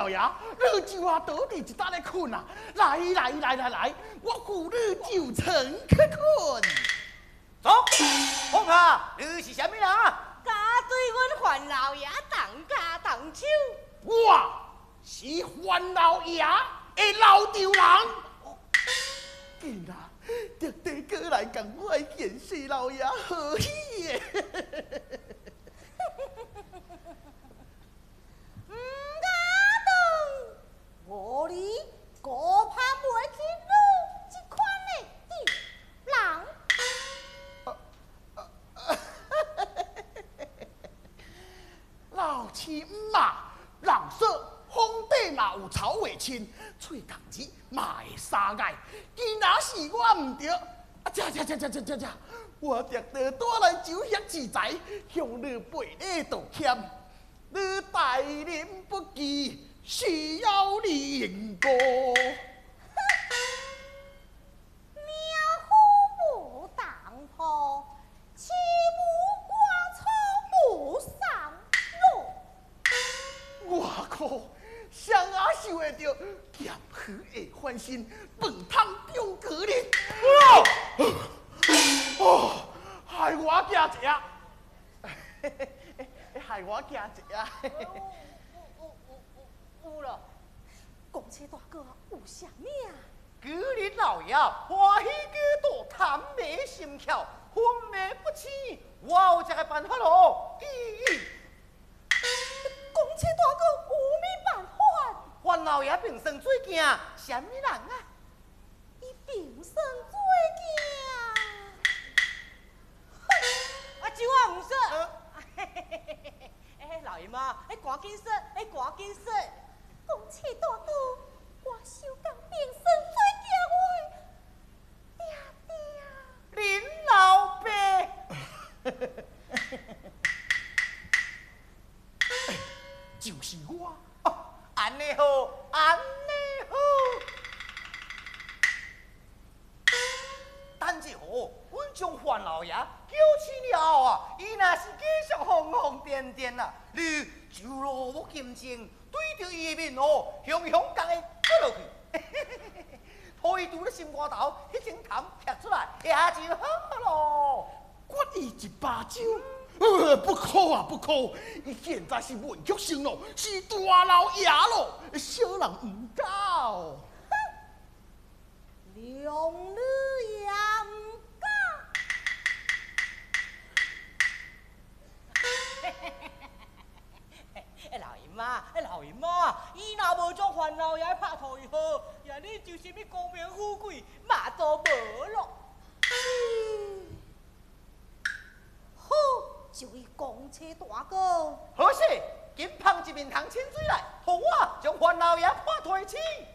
老爷，你就啊倒地一搭咧困啊！来，我扶你就床去困。 走，放下，你是什么人啊？ 敢对阮范老爷动家动手？ 我是范老爷的老丈人。竟然特地过来跟我见识老爷何喜耶！ 唔敢当，我哩高攀袂起你这款的人。 老亲嘛，人说皇帝嘛有草为亲，喙讲子嘛会沙眼。既然是我唔对，这，我特地带来酒席之财，向你赔礼道歉。你待人不济，需要你应过。 鸟虎不当破，切勿挂草木上路。 我靠！谁啊想会到咸鱼会翻身，饭汤中隔日？害我惊一下，害我惊一下。 有了，公车大哥有啥物啊？ 今日老爷欢喜几多，贪美心巧，分美不弃，我有一个办法咯。 公车大哥有咩办法？ 范老爷平生最惊什么人啊？ 伊平生最惊。啊，酒啊唔说。老爷妈，赶紧说，赶紧说。公车大哥，我手讲平生最惊我的爹爹。 林老伯。 就是我。 安尼好，安尼好。等一下，阮将范老爷叫起了后啊，伊若是继续疯疯癫癫啊，你就若无金睛，对着伊的面哦，凶凶共的过落去，抱伊拄咧心肝头，迄种痰撇出来，也就好咯。 刮伊一巴掌。不可啊，不可！伊现在是文曲星咯，是大老爷咯，小人唔到。 量你也唔敢。老爷妈，伊若无将范老爷拍头以后，呀，你就什么功名富贵嘛都无咯。好，就以公车大哥。 好势，紧捧一面汤清水来，互我将范老爷拍退去。